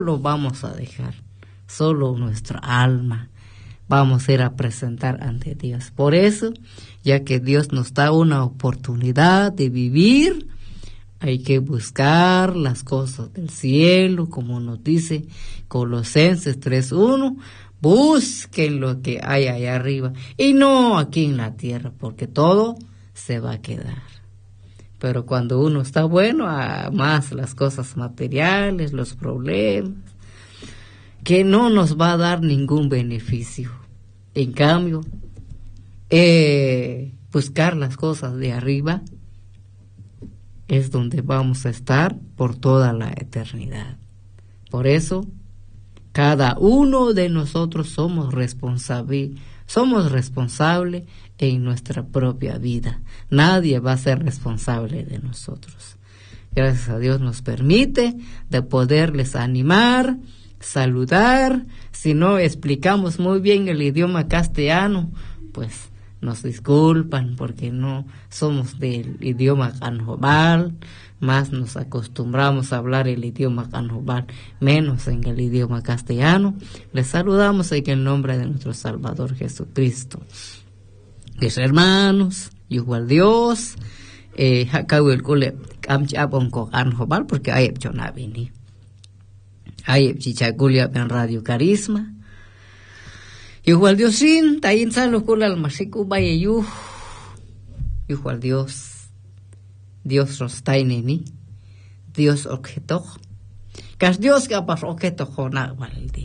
lo vamos a dejar, solo nuestra alma vamos a ir a presentar ante Dios. Por eso, ya que Dios nos da una oportunidad de vivir, hay que buscar las cosas del cielo, como nos dice Colosenses 3:1, busquen lo que hay allá arriba y no aquí en la tierra, porque todo se va a quedar. Pero cuando uno está bueno, más las cosas materiales, los problemas, que no nos va a dar ningún beneficio. En cambio, buscar las cosas de arriba es donde vamos a estar por toda la eternidad. Por eso, cada uno de nosotros somos responsables en nuestra propia vida. Nadie va a ser responsable de nosotros. Gracias a Dios nos permite de poderles animar, saludar. Si no explicamos muy bien el idioma castellano, pues nos disculpan porque no somos del idioma canjobal, más nos acostumbramos a hablar el idioma canjobal, menos en el idioma castellano. Les saludamos en el nombre de nuestro Salvador Jesucristo. Mis hermanos, igual Dios, hakawil kule kamchabon ko canjobal porque hay chonabini. Hay chichaculia en Radio Carisma. Igual Dios sin, tayin salo kula almasiku bayeyu. Igual Dios rostaineni. Dios objeto. Kas Dios kapas objeto jona waldi.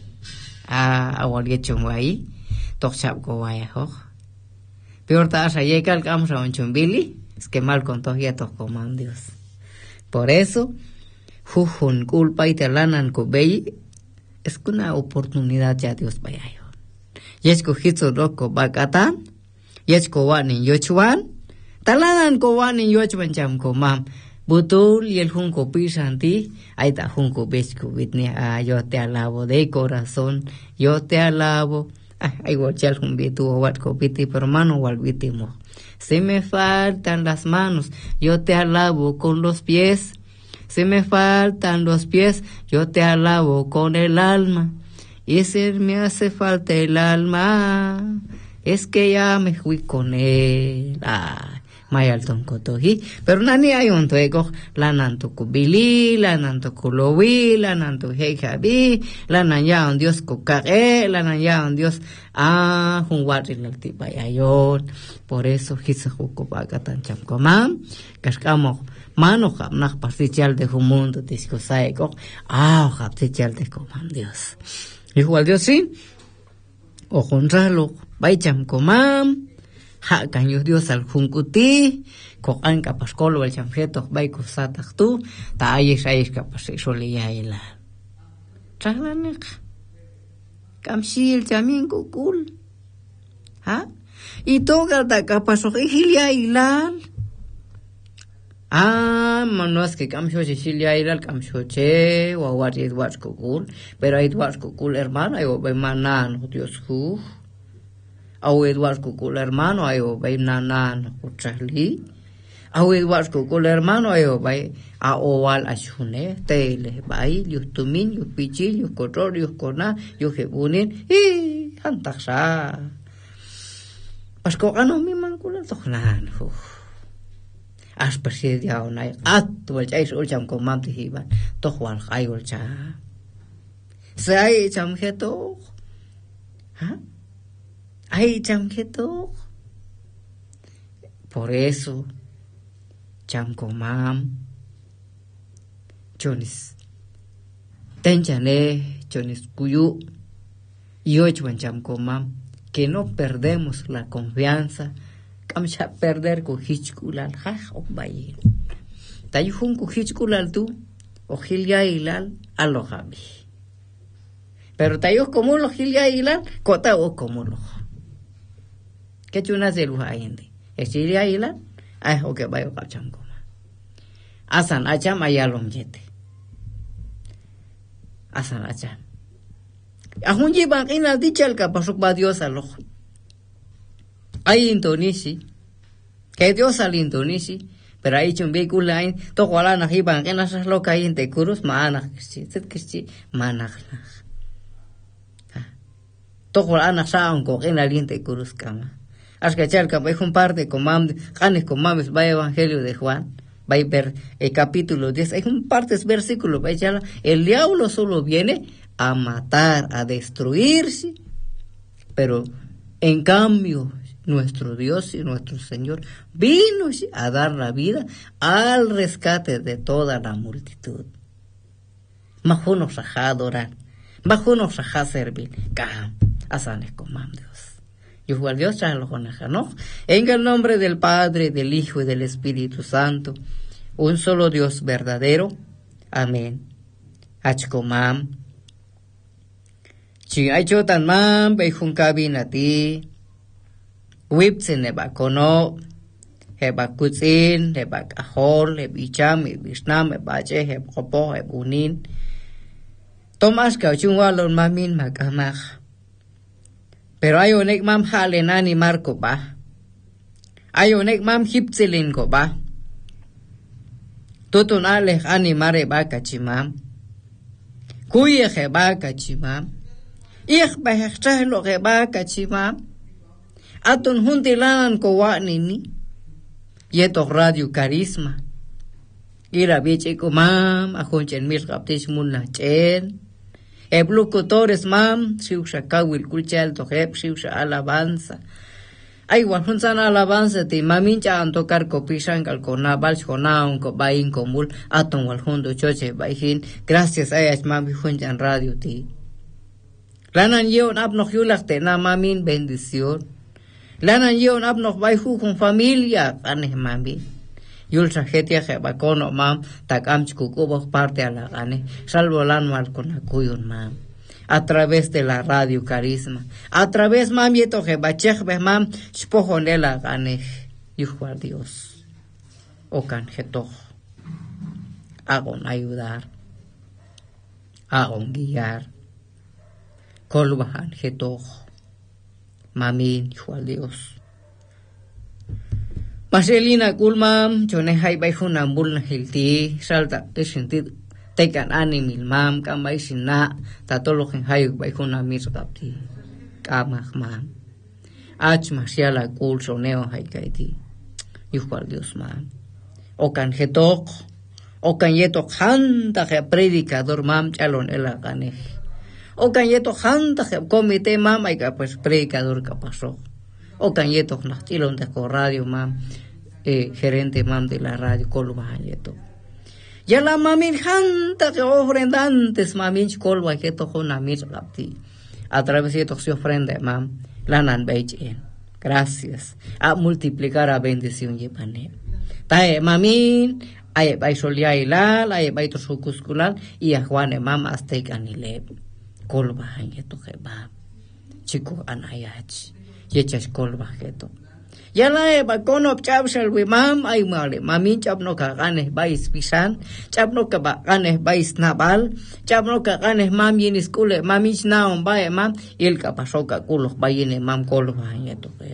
Awal yechung wai. Tok chap ko wai ho. Peor ta asa yekal kamsa onchumbili. Es que mal con tos yetos coman Dios. Por eso, jujun culpa y talanan ko bei. Es una oportunidad ya Dios bayayo. Yechko hitso roko bakatan, yechko wanin yochuan, talanan ko wanin yochuan cham ko mam, butul y el junco pisanti, aita junco bechko bitni, yo te alabo de corazón, yo te alabo, ay guachal jun bitu o watko biti pero mano wal bitimo. Se me faltan las manos, yo te alabo con los pies, se me faltan los pies, yo te alabo con el alma. Y si me hace falta el alma, es que ya me fui con él. Mayalton kotohi. Pero nani hay un tuego, la nanto kubili, la nanto kulowi, la nanto heijabi, la nanya un Dios kokare, la nanya un Dios, junwari la tipayayon. Por eso, hisajuko bagatan chamkomam, kashkamo, mano jamnak partichal de un mundo, disco saego, partichal de comam Dios. Igual Dios sí, o jonralo, baicham comam, caño Dios al juncuti, coan capascolo el chamjeto, baico satak tú, ta ayes capaz solía el traslanek, camsil chamin kukul, y toga da capaso gilia hilal. No es que camcho Sicilia ir al camcho che, o aguar y Edwards Kukul, pero hay Edwards Kukul hermano, hay obey manano, Dios hu. Au Edwards Kukul hermano, hay obey nanano, Uchali. Au Edwards Kukul hermano, hay obey a oval a chune, tele, bai, yustumin, yupichil, yucotor, yuscona, yujebunin, hantaxa. Pasco gano mi mancula, tohnan, as presidia onay atwal chay sul cham ko mam tihiban tohwal khayol cha sai cham kheto ay cham kheto. Por eso cham ko mam chonis tenchane chonis kuyu yochwan cham ko mam, que no perdemos la confianza. Kamcha perder ko hichkulal o bayin. Tayuhun ko hichkulal tu o hilya ilal alohabi. Pero tayuh como lo hilya ilal kota o como lo. ¿Qué chunas de luja indi? Hilya ilal ay o que bayo kapcham koma. Asan acham ayalom yete. Asan acham. Ahun jiban inal dichal ka pasuk ba Dios aloh. Hay Indonesi, que Dios al Indonesi, pero ahí chumbi kulain to wala na hiban que nasas lo kain te kurus maana kichi maana to wala na saun ko en aliente kurus kama aska chalka vai un parte con mam canes con mames va evangelio de Juan va a ver el capítulo 10 hay un partes versículo va a el diablo solo viene a matar a destruirse pero en cambio nuestro Dios y nuestro Señor vino a dar la vida al rescate de toda la multitud. Majunos a adorar, majunos a servir, cam, asanes con Dios. Y igual Dios ya lo coneja, ¿no? En el nombre del Padre, del Hijo y del Espíritu Santo, un solo Dios verdadero. Amén. Achkomam. Si hay chotan mam, beijun kabinati. Wipsin heba kono, heba kutsin, heba kahol, heba icham, heba ishnam, heba che, heba kopo, heba unin. Tomas kauchungwalon mamin makamach. Pero hay onek mam halenani marco ba. Hay onek mam hipsilin ko ba. Tutun alej animare ba kachimam. Kuye heba kachimam. Ich behechchahlo heba kachimam. Atun juntilan ko wa nini. Yeto radio Carisma. Ira biche ko mam, ajonchen mil kaptis munna chen. Locutores mam, siusha kawil kulchal tohep, siusha alabanza. Ay wanjunsan alabanza ti mamincha an tocar copisan calcona balchona ko bain komul aton waljundo choche baihin. Gracias a ellas mami junjan radio ti. Lanan yeon ap noch yulakte na mamin bendición. Lanan yeon ap noch baihu con familia aneh mami. Yul tragedia que bacono mam takam chikukubo parte a la gane salvo lan mal con akuyun mam a través de la radio Carisma a través mam yeto que bachech be mam spojonela gane yujuar Dios o can jeto hagon ayudar hagon guiar colbahan jeto mamin yujuar Dios. Marcelina Kulmam, chone hay baijuna ambul hilti, salta de sentido, tekan animil mam, kamay sina, tatologen hay baijuna misgapti, kamach mam. Ach marciala kul soneo hay kaiti, yujual Dios mam. Okan jetok, okan yetok hanta que predicador mam chalon el aganej. Okan yetok hanta que comité mam hay que pues predicador que pasó. O canyetos nachilon de radio mam, gerente mam de la radio colba yeto. Ya la mamin janta que ofrendantes mamin colba yeto con amir lapti. A través de se ofrenda mam, la nan bechen. Gracias. A multiplicar a bendición yepane. Tae mamin, ay bay solia ilal, ay bay tosukuskulal, y a Juan mam aztecan y le colba yeto jeba. Chico anayach. Yechas colba jeto. Ya la eba kono chabshal we mam ay male mamin chabno ka ganes bais pisan chabno ka ganes bais nabal chabno ka ganes mam yin skule mamich naon bae mam el ka pasoka kulos bayine mam colba yeto ke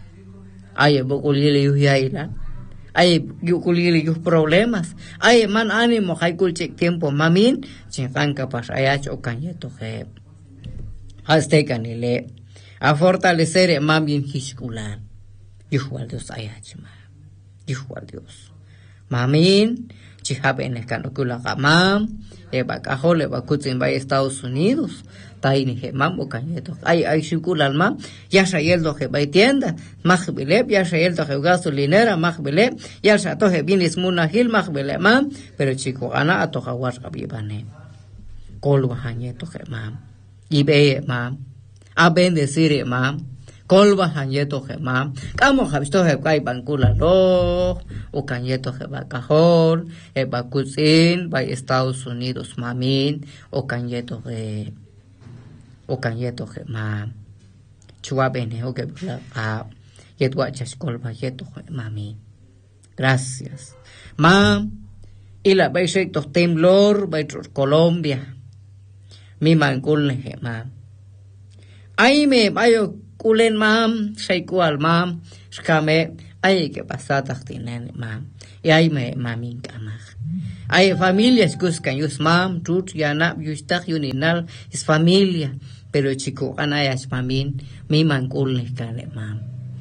ay bokulile yu yaila ay yukulile yu problemas ay man ánimo hay kulche tiempo mamin chingan ka pas ayach o kanyeto ke haste kanile a fortalecer mam bien hiskulan. Yujual Dios ayachma. Yujual Dios. Mamin, chihabe en el canocula gamam, eba cajole, eba kutzin by Estados Unidos, taini he mam o cañeto. Ay shikulan mam, ya shayeldo he by tienda, majbilep, ya shayeldo he gasolinera, majbilep, ya shatoje binis munahil, majbilep mam, pero chico ana atoja wargabibane. Kolwa hañeto he mam. Ibe mam. A bendecir mam colba hanyeto he mam kamo habisto he kai bankula lo o kanyeto he bakahol e bakuzin by Estados Unidos mamin o kanyeto he mam chua bene o que a yetwa chas colba yeto he mami. Gracias mam y la bay temblor by Colombia mi mankul he mam. Ay me bayo kulen mam, shaikual mam, skame, Ay que pasata tienen mam. Y ay me mamin kamaj. Hay familias que buscan yus mam, tut, yanap, yustag, yuninal, es familia. Pero chico, anayas mamin, mi mancul kane mam.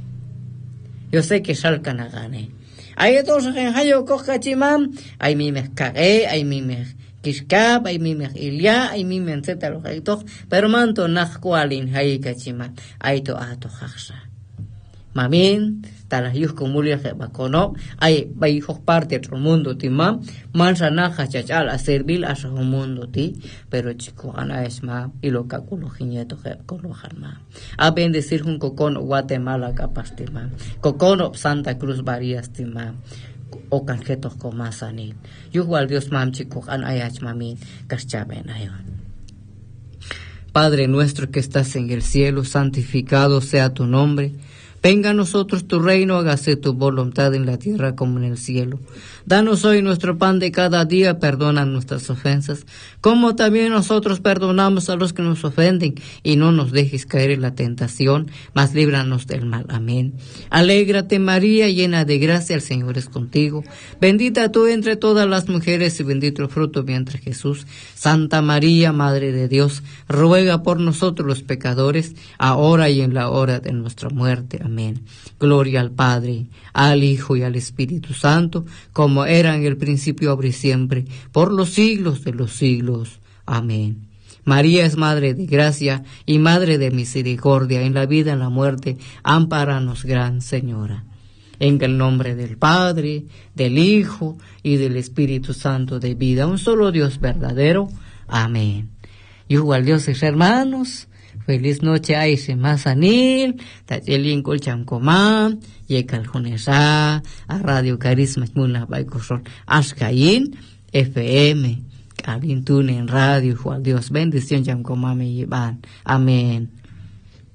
Yo sé que salgan a ganar. Hay dos en hayo cochachimam, hay mi me cagué, hay mi me kishkab, hay mi me ilia, hay mi me etcétera, pero manto nach cualin hay cachiman, hay to ato jaxa. Mamin, talas yus comulia que bacono, hay hijos parte del mundo timam, mansa naja chachal a servir a su mundo ti, pero chico ana es ma y lo calculo jineto que colocar ma. A bendecir un cocono Guatemala capaz timam, cocono Santa Cruz Varías timam. O canjetos con más anil. Yo igual Dios mam chico an ayach mamin kaschaben ayon. Padre nuestro que estás en el cielo, santificado sea tu nombre. Venga a nosotros tu reino, hágase tu voluntad en la tierra como en el cielo. Danos hoy nuestro pan de cada día, perdona nuestras ofensas, como también nosotros perdonamos a los que nos ofenden, y no nos dejes caer en la tentación, mas líbranos del mal. Amén. Alégrate María, llena de gracia, el Señor es contigo. Bendita tú entre todas las mujeres, y bendito el fruto de tu vientre Jesús. Santa María, Madre de Dios, ruega por nosotros los pecadores, ahora y en la hora de nuestra muerte. Amén. Gloria al Padre, al Hijo y al Espíritu Santo, como era en el principio, ahora y siempre, por los siglos de los siglos. Amén. María es Madre de Gracia y Madre de Misericordia, en la vida y en la muerte, ampáranos, Gran Señora. En el nombre del Padre, del Hijo y del Espíritu Santo de vida, un solo Dios verdadero. Amén. Y igual Dios, hermanos, feliz noche a ese Mazanil, Tachelin Colchamcomá, Yekal Jonesa, a Radio Carisma, Muna Baikosol, Ashkayin, FM, Kalintun en Radio, Juan Dios, bendición Chamcomá me llevan. Amén.